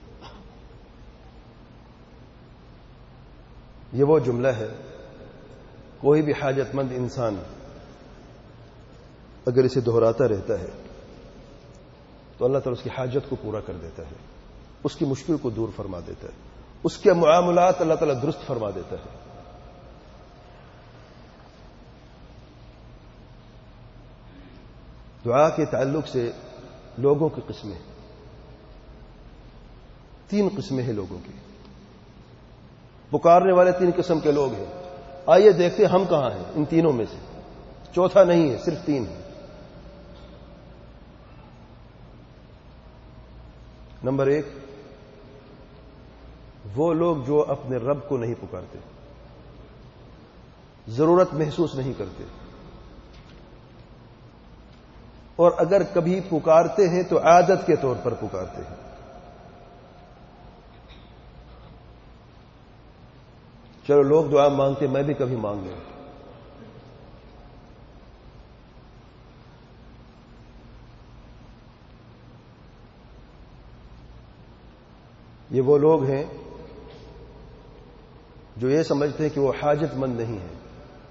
یہ وہ جملہ ہے، کوئی بھی حاجت مند انسان اگر اسے دہراتا رہتا ہے تو اللہ تعالیٰ اس کی حاجت کو پورا کر دیتا ہے، اس کی مشکل کو دور فرما دیتا ہے، اس کے معاملات اللہ تعالیٰ درست فرما دیتا ہے. دعا کے تعلق سے لوگوں کی قسمیں، تین قسمیں ہیں لوگوں کی. پکارنے والے تین قسم کے لوگ ہیں. آئیے دیکھتے ہم کہاں ہیں ان تینوں میں سے. چوتھا نہیں ہے، صرف تین ہے. نمبر ایک، وہ لوگ جو اپنے رب کو نہیں پکارتے، ضرورت محسوس نہیں کرتے، اور اگر کبھی پکارتے ہیں تو عادت کے طور پر پکارتے ہیں. چلو لوگ دعا مانگتے، میں بھی کبھی مانگ لوں. یہ وہ لوگ ہیں جو یہ سمجھتے ہیں کہ وہ حاجت مند نہیں ہیں.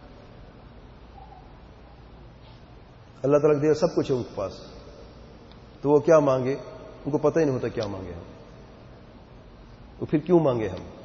اللہ تعالیٰ دیا سب کچھ ہے ان کے پاس، تو وہ کیا مانگے ان کو پتہ ہی نہیں ہوتا کیا مانگے ہم، تو پھر کیوں مانگے ہم.